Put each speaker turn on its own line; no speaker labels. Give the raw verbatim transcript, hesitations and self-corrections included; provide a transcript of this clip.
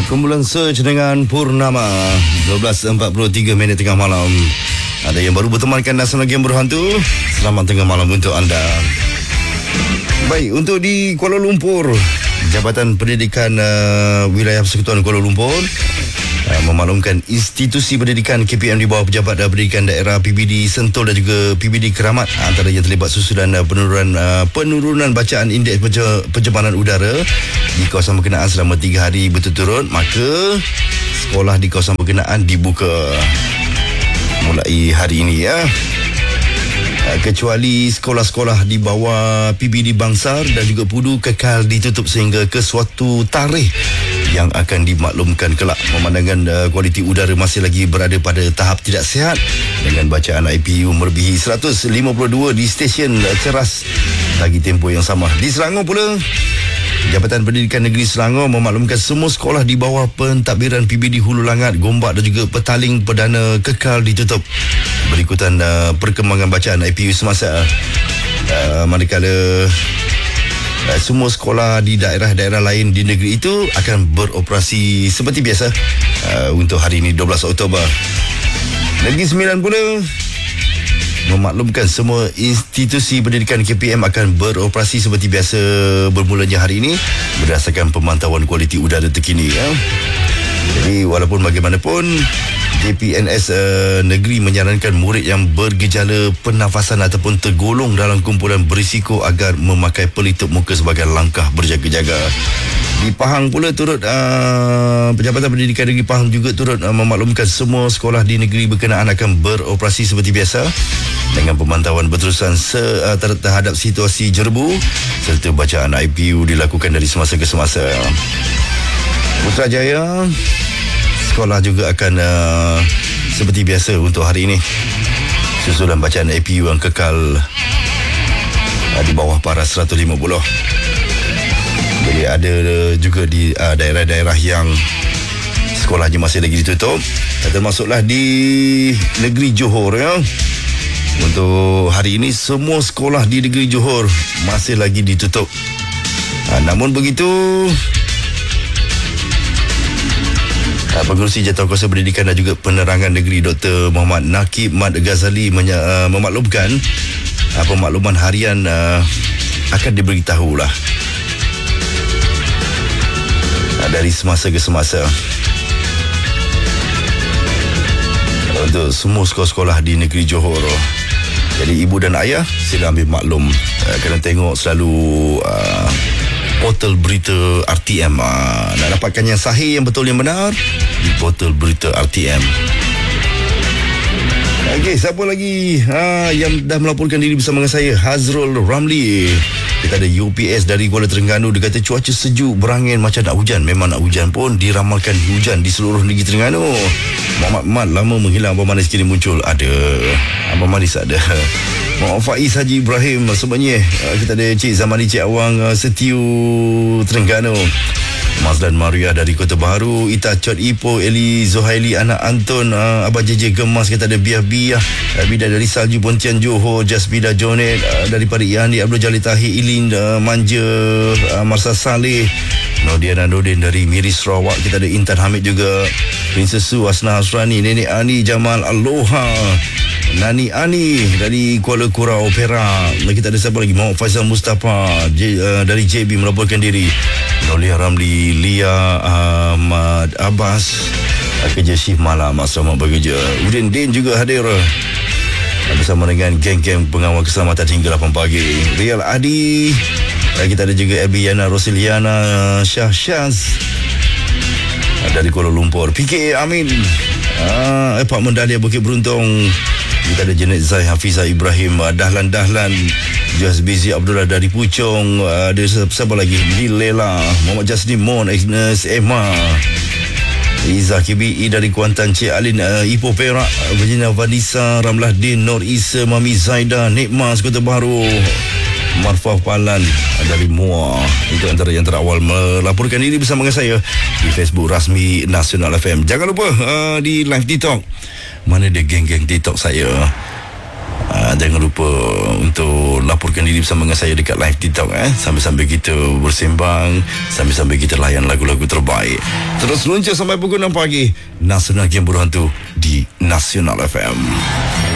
Kumpulan Search dengan Purnama. Dua belas empat puluh tiga minit tengah malam. Ada yang baru bertemankan Nasional Game Berhantu. Selamat tengah malam untuk anda. Baik, untuk di Kuala Lumpur, Jabatan Pendidikan uh, Wilayah Persekutuan Kuala Lumpur uh, memaklumkan institusi pendidikan K P M di bawah Pejabat uh, Pendidikan Daerah P B D Sentul dan juga P B D Keramat antara yang terlibat susulan uh, penurunan uh, penurunan bacaan indeks penje- pencemaran udara di kawasan berkenaan selama tiga hari berturut-turut. Maka sekolah di kawasan berkenaan dibuka mulai hari ini, ya. Kecuali sekolah-sekolah di bawah P B D Bangsar dan juga Pudu kekal ditutup sehingga ke suatu tarikh yang akan dimaklumkan kelak. Memandangkan uh, kualiti udara masih lagi berada pada tahap tidak sihat dengan bacaan I P U melebihi seratus lima puluh dua di stesen uh, ceras bagi tempoh yang sama. Di Selangor pula, Jabatan Pendidikan Negeri Selangor memaklumkan semua sekolah di bawah pentadbiran P B D Hulu Langat, Gombak dan juga Petaling Perdana kekal ditutup berikutan uh, perkembangan bacaan I P U semasa. Uh, manakala uh, semua sekolah di daerah-daerah lain di negeri itu akan beroperasi seperti biasa uh, untuk hari ini dua belas Oktober. Negeri Sembilan pula memaklumkan semua institusi pendidikan K P M akan beroperasi seperti biasa bermulanya hari ini berdasarkan pemantauan kualiti udara terkini, ya. Jadi walaupun bagaimanapun, J P N S uh, negeri menyarankan murid yang bergejala pernafasan ataupun tergolong dalam kumpulan berisiko agar memakai pelitup muka sebagai langkah berjaga-jaga. Di Pahang pula turut uh, Penjabatan Pendidikan Negeri Pahang juga turut uh, memaklumkan semua sekolah di negeri berkenaan akan beroperasi seperti biasa dengan pemantauan berterusan se- uh, terhadap situasi jerbu serta bacaan I P U dilakukan dari semasa ke semasa. Putrajaya, sekolah juga akan uh, seperti biasa untuk hari ini susulan bacaan I P U yang kekal uh, di bawah paras seratus lima puluh. Jadi ada juga di uh, daerah-daerah yang sekolahnya masih lagi ditutup, termasuklah di negeri Johor, ya. Untuk hari ini semua sekolah di negeri Johor masih lagi ditutup. Uh, namun begitu, uh, Pengerusi Jawatankuasa Pendidikan dan juga Penerangan Negeri Doktor Muhammad Nakib Mat Ghazali menya- uh, memaklumkan uh, pemakluman harian uh, akan diberitahulah dari semasa ke semasa untuk semua sekolah-sekolah di negeri Johor. Jadi ibu dan ayah sila ambil maklum, uh, kena tengok selalu uh, portal berita R T M, uh, nak dapatkan yang sahih, yang betul, yang benar di portal berita R T M. Okey, siapa lagi ha, yang dah melaporkan diri bersama dengan saya? Hazrul Ramli. Kita ada U P S dari Kuala Terengganu. Dia kata cuaca sejuk, berangin macam nak hujan. Memang nak hujan pun, diramalkan hujan di seluruh negeri Terengganu. Muhammad Mat lama menghilang, Abang Manis kini muncul. Ada Abang Manis ada. Muhammad Faiz Haji Ibrahim sebenarnya. Kita ada Cik Zamani, Cik Awang Setiu Terengganu. Mazlan Maria dari Kota Baru, Ita Chot Ipoh, Eli Zohaili anak Anton, uh, Abang J J Gemas, kita ada Biah Biah, uh, Bida dari Salju Pontian Johor, Jasbida Jonet, uh, daripada Yani Abdul Jalil Tahir Ilin, uh, Manja, uh, Marsa Saleh, Nodiana Nordin dari Miri Sarawak, kita ada Intan Hamid juga, Princess Su, Asna Hasrani, Nenek Ani Jamal Aloha, Nani Ani dari Kuala Kurau Perak. Kita ada siapa lagi? Muhammad Faizal Mustafa J, uh, dari J B melaporkan diri. Nolia Ramli, Lia Ahmad Abbas, kerja shift malam, selamat bekerja. Udin Din juga hadir bersama dengan geng-geng pengawal keselamatan hingga lapan pagi. Rial Adi, kita ada juga Abiana Rosiliana Syah Syaz dari Kuala Lumpur. P K A Amin, ah, Apartmen Dahlia Bukit Beruntung. Kita ada Janet Zai Hafizah Ibrahim, Dahlan Dahlan, Jas Bizi Abdullah dari Puchong, ada siapa lagi? Lela, Muhammad Jasni Mon, Agnes Emma, Iza K B I dari Kuantan, Cik Alin uh, Ipoh Perak, Virginia Vanessa, Ramlah Din, Nur Isa, Mami Zaida, Nikmas Kota Baru, Marfah Palan dari Muar. Itu antara yang terawal melaporkan diri bersama dengan saya di Facebook rasmi Nasional F M. Jangan lupa uh, di live TikTok. Mana dia geng-geng TikTok saya? Uh, jangan lupa untuk laporkan diri bersama dengan saya dekat live TikTok, eh. Sambil-sambil kita bersembang, sambil-sambil kita layan lagu-lagu terbaik. Terus luncur sampai pukul enam pagi. Nasional Game Berhantu di Nasional F M.